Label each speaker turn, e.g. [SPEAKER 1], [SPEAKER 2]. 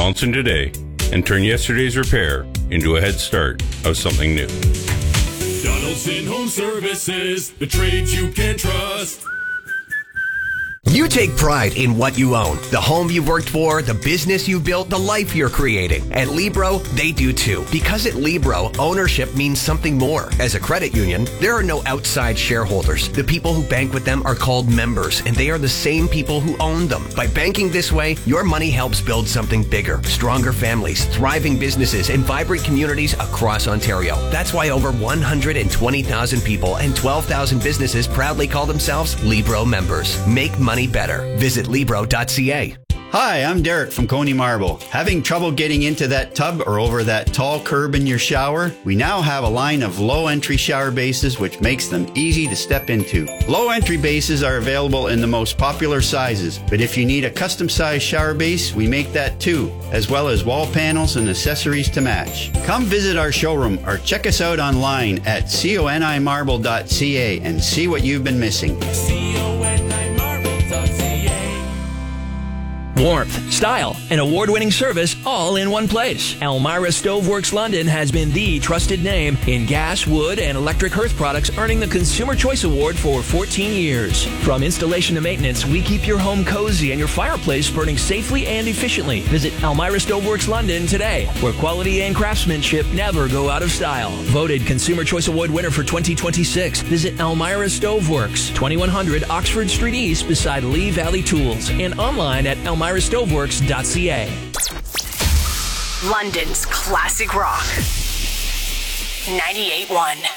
[SPEAKER 1] Sponson today and turn yesterday's repair into a head start of something new.
[SPEAKER 2] Donaldson Home Services, the trades you can trust.
[SPEAKER 3] You take pride in what you own, the home you've worked for, the business you've built, the life you're creating. At Libro, they do too. Because at Libro, ownership means something more. As a credit union, there are no outside shareholders. The people who bank with them are called members, and they are the same people who own them. By banking this way, your money helps build something bigger, stronger families, thriving businesses, and vibrant communities across Ontario. That's why over 120,000 people and 12,000 businesses proudly call themselves Libro members. Make money better. Visit Libro.ca.
[SPEAKER 4] Hi, I'm Derek from Coney Marble. Having trouble getting into that tub or over that tall curb in your shower? We now have a line of low-entry shower bases which makes them easy to step into. Low-entry bases are available in the most popular sizes, but if you need a custom-sized shower base, we make that too, as well as wall panels and accessories to match. Come visit our showroom or check us out online at conimarble.ca and see what you've been missing.
[SPEAKER 5] Warmth, style, and award-winning service all in one place. Elmira Stoveworks London has been the trusted name in gas, wood, and electric hearth products, earning the Consumer Choice Award for 14 years. From installation to maintenance, we keep your home cozy and your fireplace burning safely and efficiently. Visit Elmira Stoveworks London today, where quality and craftsmanship never go out of style. Voted Consumer Choice Award winner for 2026. Visit Elmira Stoveworks, 2100 Oxford Street East beside Lee Valley Tools, and online at elmirastoveworks.ca.
[SPEAKER 6] London's classic rock. 98.1.